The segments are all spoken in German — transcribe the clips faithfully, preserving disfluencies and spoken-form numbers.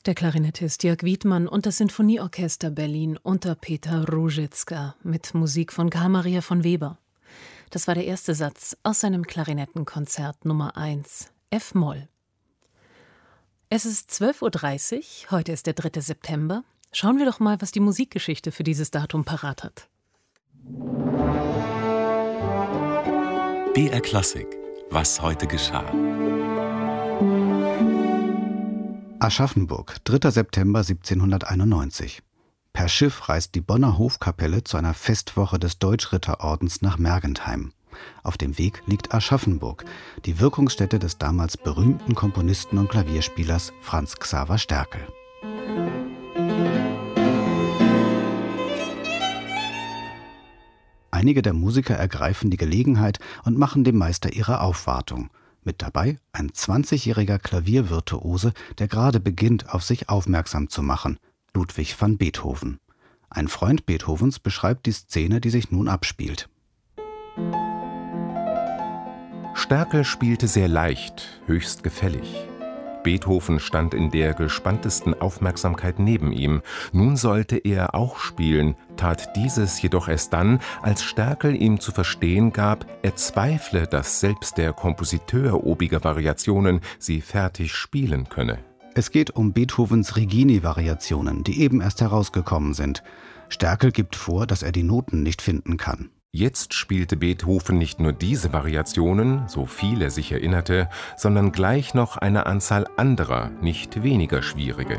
Der Klarinettist Jörg Wiedmann und das Sinfonieorchester Berlin unter Peter Ruzicka mit Musik von Karl Maria von Weber. Das war der erste Satz aus seinem Klarinettenkonzert Nummer eins, F-Moll. Es ist zwölf Uhr dreißig, heute ist der dritte September. Schauen wir doch mal, was die Musikgeschichte für dieses Datum parat hat. B R Klassik, was heute geschah. Aschaffenburg, dritter September siebzehnhunderteinundneunzig. Per Schiff reist die Bonner Hofkapelle zu einer Festwoche des Deutschritterordens nach Mergentheim. Auf dem Weg liegt Aschaffenburg, die Wirkungsstätte des damals berühmten Komponisten und Klavierspielers Franz Xaver Sterkel. Einige der Musiker ergreifen die Gelegenheit und machen dem Meister ihre Aufwartung. Mit dabei ein zwanzigjähriger Klaviervirtuose, der gerade beginnt, auf sich aufmerksam zu machen, Ludwig van Beethoven. Ein Freund Beethovens beschreibt die Szene, die sich nun abspielt. Sterkel spielte sehr leicht, höchst gefällig. Beethoven stand in der gespanntesten Aufmerksamkeit neben ihm. Nun sollte er auch spielen, tat dieses jedoch erst dann, als Sterkel ihm zu verstehen gab, er zweifle, dass selbst der Kompositeur obiger Variationen sie fertig spielen könne. Es geht um Beethovens Regini-Variationen, die eben erst herausgekommen sind. Sterkel gibt vor, dass er die Noten nicht finden kann. Jetzt spielte Beethoven nicht nur diese Variationen, so viel er sich erinnerte, sondern gleich noch eine Anzahl anderer, nicht weniger schwierige.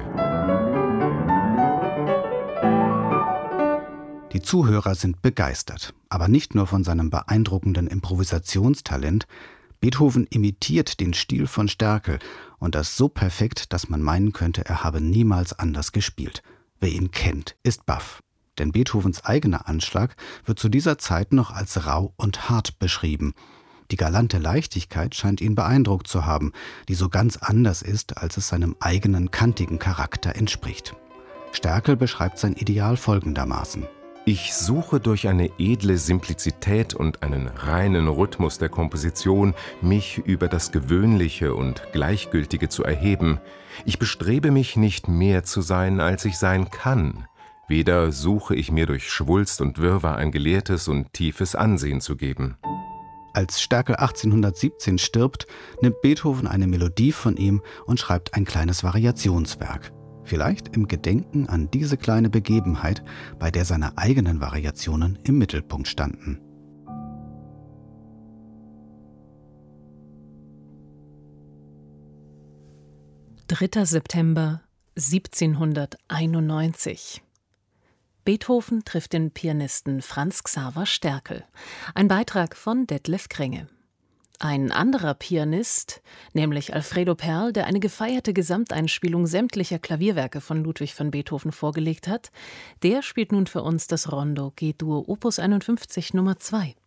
Die Zuhörer sind begeistert, aber nicht nur von seinem beeindruckenden Improvisationstalent. Beethoven imitiert den Stil von Sterkel und das so perfekt, dass man meinen könnte, er habe niemals anders gespielt. Wer ihn kennt, ist baff. Denn Beethovens eigener Anschlag wird zu dieser Zeit noch als rau und hart beschrieben. Die galante Leichtigkeit scheint ihn beeindruckt zu haben, die so ganz anders ist, als es seinem eigenen kantigen Charakter entspricht. Sterkel beschreibt sein Ideal folgendermaßen: Ich suche durch eine edle Simplizität und einen reinen Rhythmus der Komposition, mich über das Gewöhnliche und Gleichgültige zu erheben. Ich bestrebe mich, nicht mehr zu sein, als ich sein kann. Weder suche ich mir durch Schwulst und Wirrwarr ein gelehrtes und tiefes Ansehen zu geben. Als Sterkel achtzehnhundertsiebzehn stirbt, nimmt Beethoven eine Melodie von ihm und schreibt ein kleines Variationswerk. Vielleicht im Gedenken an diese kleine Begebenheit, bei der seine eigenen Variationen im Mittelpunkt standen. dritter September siebzehnhunderteinundneunzig. Beethoven trifft den Pianisten Franz Xaver Sterkel. Ein Beitrag von Detlef Krenge. Ein anderer Pianist, nämlich Alfredo Perl, der eine gefeierte Gesamteinspielung sämtlicher Klavierwerke von Ludwig van Beethoven vorgelegt hat, der spielt nun für uns das Rondo G-Dur Opus einundfünfzig Nummer zwei.